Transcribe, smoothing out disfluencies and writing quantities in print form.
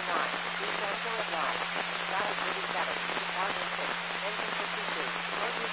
Diesel Kilowatts. Traffic 37. Margin 6. Engine 52. Engine